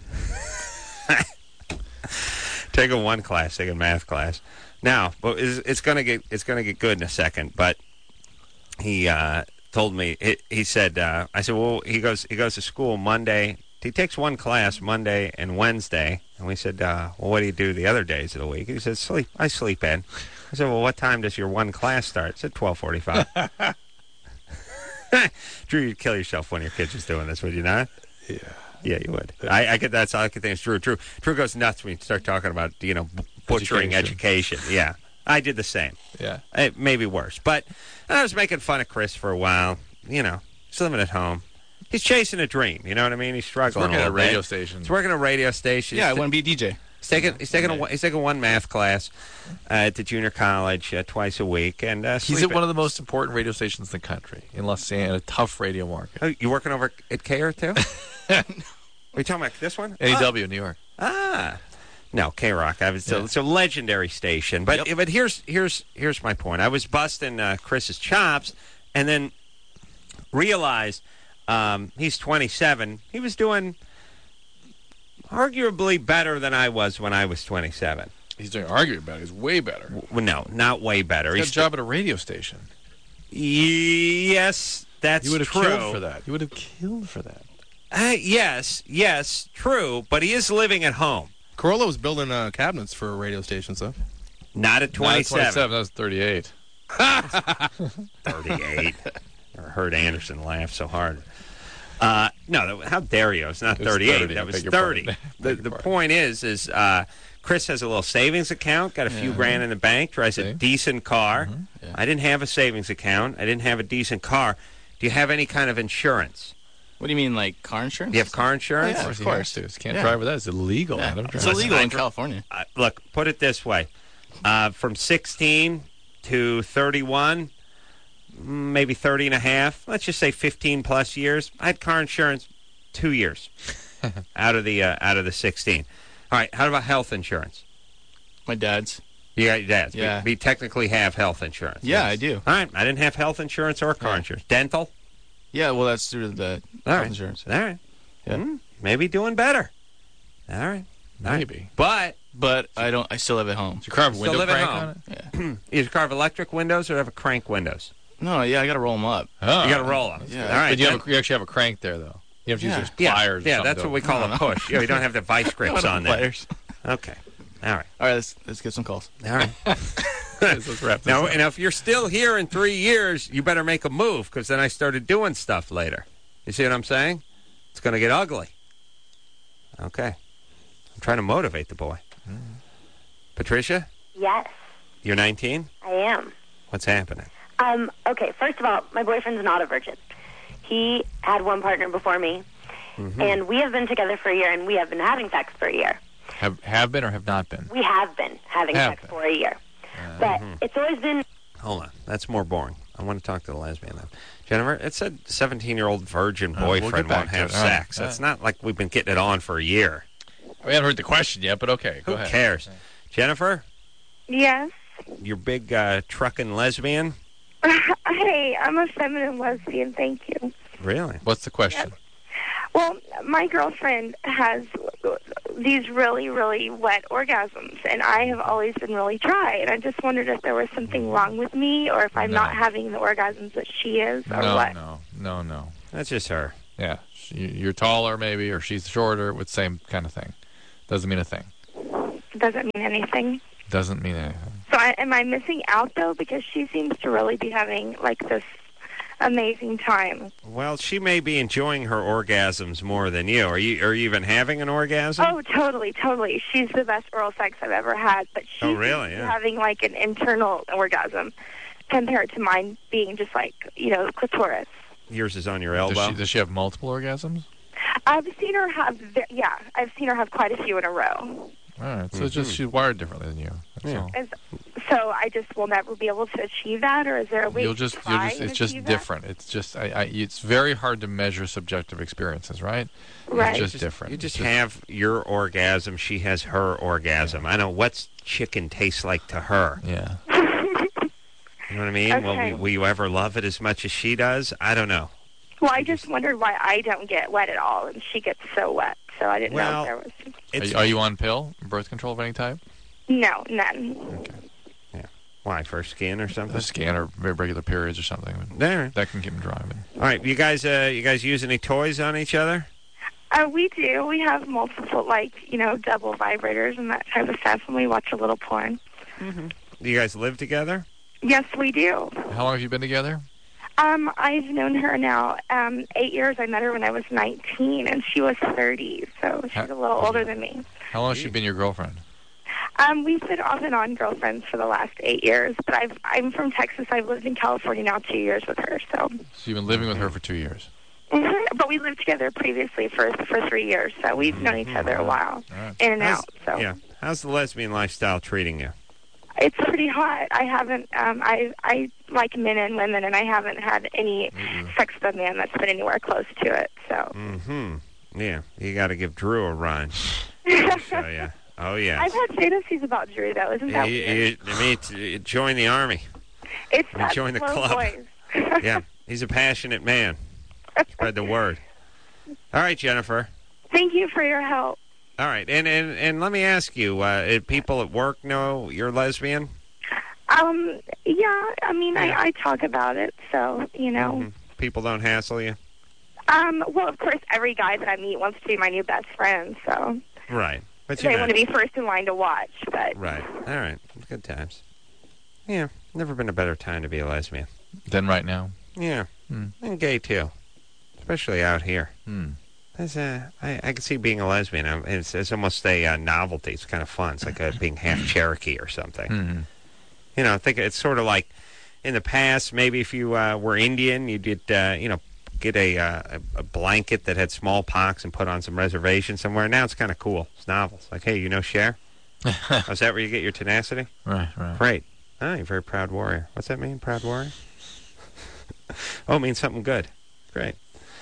Taking one class, taking math class. Now, but it's going to get good in a second. But he told me he said I said, well, he goes to school Monday. He takes one class Monday and Wednesday, and we said, well, what do you do the other days of the week? He said, sleep. I sleep in. I said, well, what time does your one class start? I said 12:45. Drew, you'd kill yourself when your kids was doing this, would you not? Yeah. Yeah, you would. I get that's all I can think is Drew. Drew goes nuts when you start talking about butchering education. Yeah, I did the same. Yeah, maybe worse. But I was making fun of Chris for a while. He's living at home. He's chasing a dream. You know what I mean? He's struggling. He's working at a radio station. He's working at a radio station. Yeah, I want to be a DJ. He's taking one math class at the junior college twice a week, and he's at one of the most important radio stations in the country in Los Angeles, a tough radio market. Oh, you working over at KR too? Are you talking about this one? NEW, New York. No, K-Rock. It's a legendary station. But but here's my point. I was busting Chris's chops, and then realized he's 27. He was doing arguably better than I was when I was 27. He's doing arguably better. He's way better. No, not way better. He's got a job at a radio station. Yes, that's true. You would have killed for that. You would have killed for that. Yes, true, but he is living at home. Corolla was building cabinets for radio stations, though. Not at 27. Not at 27, that was 38. 38. Never heard Anderson laugh so hard. No, how dare you? It's not 38. 30, that was 30. The point is Chris has a little savings account, got a few grand in the bank, drives a decent car. Yeah. I didn't have a savings account. I didn't have a decent car. Do you have any kind of insurance? What do you mean, like car insurance? Do you have car insurance? Yeah, of course. Can't drive with that. It's illegal. Yeah. It's illegal in California. Look, put it this way. From 16 to 31, maybe 30 and a half, let's just say 15-plus years, I had car insurance 2 years out of the 16. All right, how about health insurance? My dad's. You got your dad's. Yeah. We technically have health insurance. Yeah, I do. All right, I didn't have health insurance or car insurance. Dental? Yeah, well, that's through the health insurance. All right. Yeah. Maybe doing better. All right. Maybe. But I still live at home. Did you carve a window crank on it? Yeah. You carve electric windows or have a crank windows? No, yeah, I got to roll them up. Oh. You got to roll them. Yeah. All right. But you actually have a crank there, though. You have to use those pliers. Yeah, that's what we call a push. You don't have the vice grips on there. Pliers. Okay. All right. All right, let's get some calls. All right. Let's wrap this up. And if you're still here in 3 years, you better make a move, because then I started doing stuff later. You see what I'm saying? It's going to get ugly. Okay. I'm trying to motivate the boy. Patricia? Yes, You're 19? I am. What's happening? Okay, first of all, my boyfriend's not a virgin. He had one partner before me, and we have been together for a year, and we have been having sex for a year. Have been or have not been? We have been having sex for a year. But it's always been... Hold on. That's more boring. I want to talk to the lesbian, though. Jennifer, it said 17-year-old virgin boyfriend won't have sex. It's not like we've been getting it on for a year. We haven't heard the question yet, but okay, go ahead. Who cares? Jennifer, Yes. you're big trucking lesbian? Hey, I'm a feminine lesbian, thank you. Really? What's the question? Well, my girlfriend has these really, really wet orgasms, and I have always been really dry. And I just wondered if there was something wrong with me, or if I'm No. not having the orgasms that she is, or No, what. no. That's just her. Yeah, you're taller maybe, or she's shorter, with same kind of thing. Doesn't mean a thing. Doesn't mean anything. Doesn't mean anything. So am I missing out, though? Because she seems to really be having, like, this amazing time. Well, she may be enjoying her orgasms more than you. Are you even having an orgasm? Oh, totally. She's the best oral sex I've ever had, but she's really? Yeah. having, like, an internal orgasm compared to mine being just, like, clitoris. Yours is on your elbow? Does she have multiple orgasms? I've seen her have, I've seen her have quite a few in a row. All right, so it's just she's wired differently than you. That's all. So I just will never be able to achieve that, or is there a way It's just different. It's just it's very hard to measure subjective experiences, right? Right. It's just different. You just have your orgasm. She has her orgasm. Yeah. I know what's chicken tastes like to her. Yeah. You know what I mean? Okay. Will you ever love it as much as she does? I don't know. Well, I just wondered why I don't get wet at all, and she gets so wet. So I didn't know if there was. Are you on pill, birth control of any type? No, none. Okay. Yeah. Why, for skin or something? A skin or very regular periods or something. There. That can keep them driving. All right, you guys use any toys on each other? We do. We have multiple, double vibrators and that type of stuff, and we watch a little porn. Mm-hmm. Do you guys live together? Yes, we do. How long have you been together? I've known her now 8 years. I met her when I was 19, and she was 30, so she's a little older than me. How long has she been your girlfriend? We've been off and on girlfriends for the last 8 years, but I'm from Texas. I've lived in California now 2 years with her. So you've been living with her for 2 years? Mm-hmm. But we lived together previously for 3 years, so we've known each other a while, in and out. So yeah, how's the lesbian lifestyle treating you? It's pretty hot. I haven't. I like men and women, and I haven't had any sex with a man that's been anywhere close to it. So. Mm-hmm. Yeah, you got to give Drew a run. I'll show you. Oh yeah. I've had fantasies about Drew, though. Isn't that weird? Join the army. It's join the club. Boys. Yeah, he's a passionate man. Spread the word. All right, Jennifer. Thank you for your help. All right, and let me ask you, people at work know you're lesbian? Yeah, I mean, I talk about it, so, Mm-hmm. People don't hassle you? Well, of course, every guy that I meet wants to be my new best friend, so. Right. But they want to be first in line to watch, but. Right. All right. Good times. Yeah, never been a better time to be a lesbian. Than right now? Yeah. And gay, too. Especially out here. I can see being a lesbian. It's almost a novelty. It's kind of fun. It's like being half Cherokee or something. Mm-hmm. I think it's sort of like in the past, maybe if you were Indian, you did, get a blanket that had smallpox and put on some reservation somewhere. Now it's kind of cool. It's novel. It's like, hey, Cher? Is that where you get your tenacity? Right. Great. Oh, you're a very proud warrior. What's that mean, proud warrior? Oh, it means something good. Great.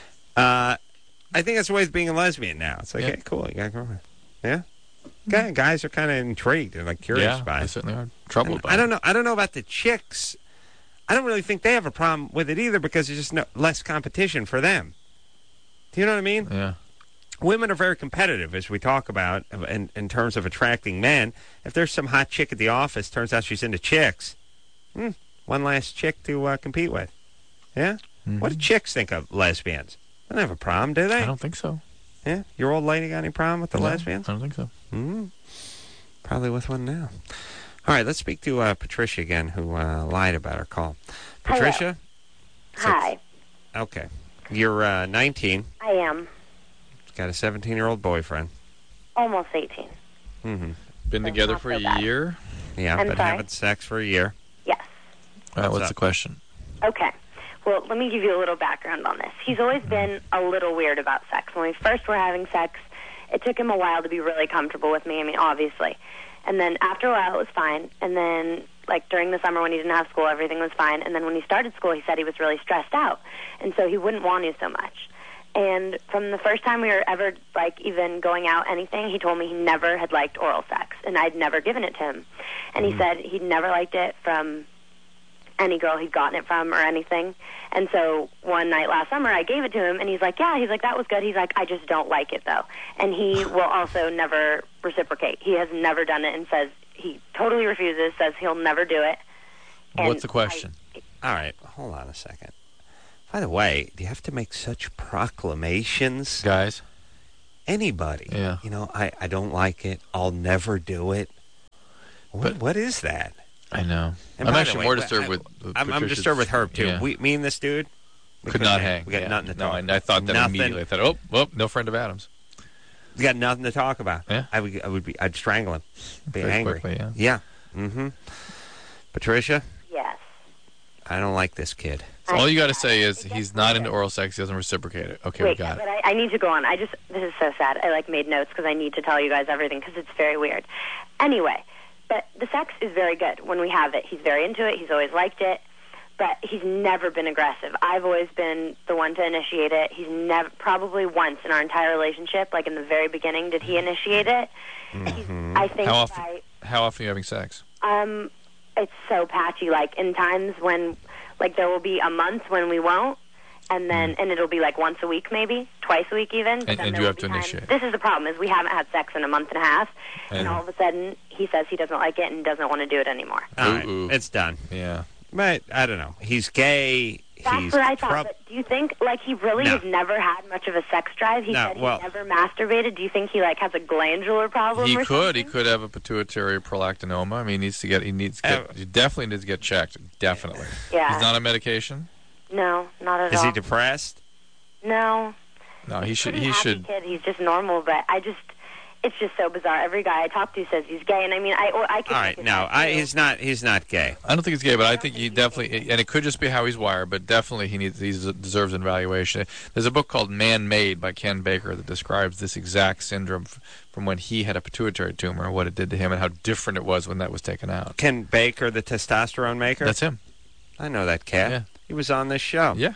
I think that's the way of being a lesbian now. It's like, hey, cool, you got a girlfriend. Yeah? Okay, guys are kind of intrigued and curious by it. Yeah, they certainly are. Troubled by it. I don't know about the chicks. I don't really think they have a problem with it either because there's just less competition for them. Do you know what I mean? Yeah. Women are very competitive, as we talk about, in terms of attracting men. If there's some hot chick at the office, turns out she's into chicks, one last chick to compete with. Yeah? Mm-hmm. What do chicks think of lesbians? They don't have a problem, do they? I don't think so. Yeah? Your old lady got any problem with the lesbians? I don't think so. Probably with one now. All right, let's speak to Patricia again, who lied about her call. Patricia? Hello. Hi. Okay. You're 19. I am. Got a 17-year-old boyfriend. Almost 18. Mm-hmm. Been together for a year? Yeah, I'm been sorry? having sex for a year. Yes. All right, what's the question? Okay. Well, let me give you a little background on this. He's always been a little weird about sex. When we first were having sex, it took him a while to be really comfortable with me, obviously. And then after a while, it was fine. And then, during the summer when he didn't have school, everything was fine. And then when he started school, he said he was really stressed out. And so he wouldn't want to so much. And from the first time we were ever, like, even going out, anything, he told me he never had liked oral sex, and I'd never given it to him. And he said he'd never liked it from any girl he'd gotten it from or anything. And so one night last summer, I gave it to him, and he's like, yeah, he's like, that was good. He's like, I just don't like it, though. And he will also never reciprocate. He has never done it and says he totally refuses, says he'll never do it. And what's the question? All right, hold on a second. By the way, do you have to make such proclamations? Guys? Anybody. Yeah. You know, I don't like it. I'll never do it. What is that? I know. And I'm by actually the way, more disturbed with I'm disturbed with Herb, too. Yeah. Me and this dude? Could not hang. We got nothing to talk about. I thought that Nothing. immediately. I thought, oh, no friend of Adam's. We got nothing to talk about. Yeah. I'd strangle him. Be Very angry. quickly, yeah. Yeah. Mm-hmm. Patricia? Yes. I don't like this kid. So all you got to say is he's not into oral sex. He doesn't reciprocate it. Okay, we Wait, got it. but I need to go on. This is so sad. I, like, made notes because I need to tell you guys everything because it's very weird. Anyway, but the sex is very good when we have it. He's very into it. He's always liked it. But he's never been aggressive. I've always been the one to initiate it. He's never, probably once in our entire relationship, like in the very beginning, did he initiate it. Mm-hmm. I think How often are you having sex? it's so patchy. Like in times when, like there will be a month when we won't, and then and it'll be like once a week, maybe twice a week even. And you have to initiate. This is the problem: is we haven't had sex in a month and a half, and all of a sudden he says he doesn't like it and doesn't want to do it anymore. All right, it's done. Yeah. But I don't know. He's gay. That's what I thought. But do you think, like, he really has never had much of a sex drive? He said he never masturbated. Do you think he, like, has a glandular problem He or could. something? He could have a pituitary prolactinoma. I mean, he definitely needs to get checked. Definitely. Yeah. He's not on medication? No, not at all. Is he depressed? No. No, he should. Pretty He happy should. Kid. He's just normal, but it's just so bizarre. Every guy I talk to says he's gay, and I mean, I could. All right, no, he's not gay. I don't think he's gay, but I think he definitely, and it could just be how he's wired, but definitely he deserves an evaluation. There's a book called Man Made by Ken Baker that describes this exact syndrome from when he had a pituitary tumor, what it did to him, and how different it was when that was taken out. Ken Baker, the testosterone maker? That's him. I know that cat. Yeah. He was on this show. Yeah.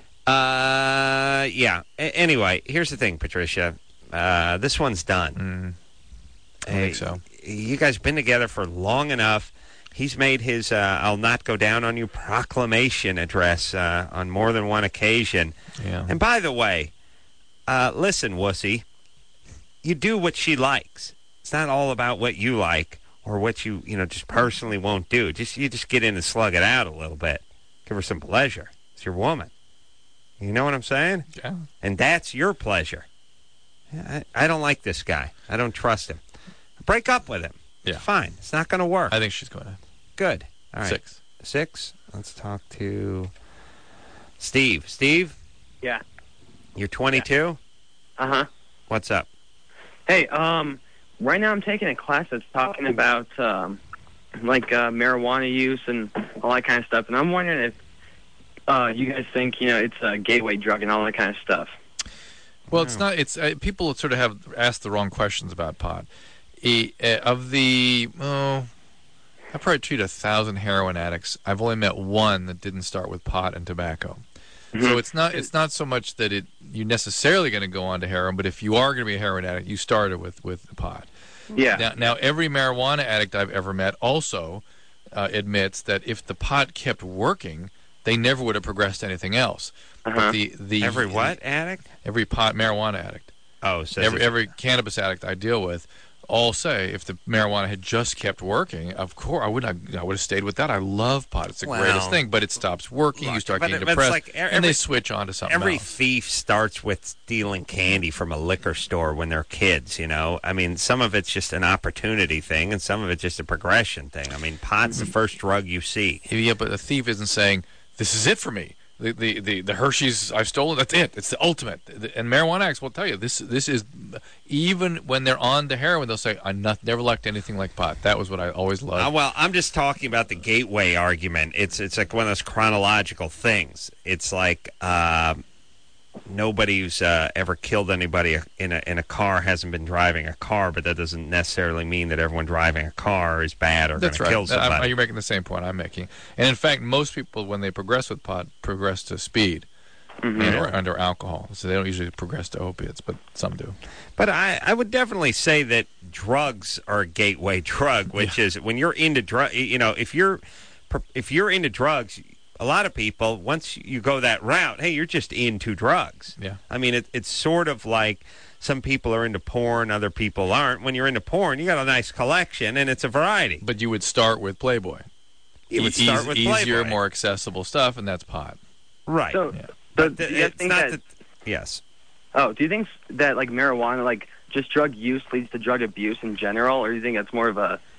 Yeah. Anyway, here's the thing, Patricia. This one's done. I think so. You guys been together for long enough. He's made his I'll not go down on you proclamation address on more than one occasion. Yeah. And by the way, listen, wussy, you do what she likes. It's not all about what you like or what you just personally won't do. You just get in and slug it out a little bit. Give her some pleasure. It's your woman. You know what I'm saying? Yeah. And that's your pleasure. I don't like this guy. I don't trust him. Break up with him. Yeah. Fine. It's not going to work. I think she's going to. Good. All right. 6. Let's talk to Steve. Steve? Yeah. You're 22? Uh-huh. What's up? Hey, right now I'm taking a class that's talking about, marijuana use and all that kind of stuff, and I'm wondering if you guys think, it's a gateway drug and all that kind of stuff. Well, it's not. It's people sort of have asked the wrong questions about pot. I probably treat 1,000 heroin addicts. I've only met one that didn't start with pot and tobacco. Mm-hmm. So it's not so much that you're necessarily going to go on to heroin, but if you are going to be a heroin addict, you started with the pot. Yeah. Now every marijuana addict I've ever met also admits that if the pot kept working, they never would have progressed to anything else. Uh-huh. But every what addict? Every marijuana addict. Oh, so every cannabis addict I deal with all say if the marijuana had just kept working, of course I would have stayed with that. I love pot; it's the greatest thing. But it stops working. You start getting depressed, and they switch on to something every else. thief starts with stealing candy from a liquor store when they're kids. I mean, some of it's just an opportunity thing, and some of it's just a progression thing. I mean, pot's the first drug you see. Yeah, but the thief isn't saying this is it for me. The Hershey's I've stolen, that's it. It's the ultimate. And marijuana addicts will tell you this is, even when they're on to heroin, they'll say, I never liked anything like pot. That was what I always loved. Well, I'm just talking about the gateway argument. It's like one of those chronological things. It's like nobody who's ever killed anybody in a car hasn't been driving a car, but that doesn't necessarily mean that everyone driving a car is bad or going to kill somebody. You're making the same point I'm making. And in fact, most people, when they progress with pot, progress to speed. under alcohol. So they don't usually progress to opiates, but some do. But I would definitely say that drugs are a gateway drug, which is when you're into drug. You know, if you're into drugs, a lot of people, once you go that route, hey, you're just into drugs. Yeah. I mean, it's sort of like some people are into porn, other people aren't. When you're into porn, you got a nice collection, and it's a variety. But you would start with Playboy. You would start with easier, Playboy. more accessible stuff, and that's pot. Right. So, Yeah. but do you think that? Yes. Oh, do you think that like marijuana, like just drug use, leads to drug abuse in general, or do you think that's more of a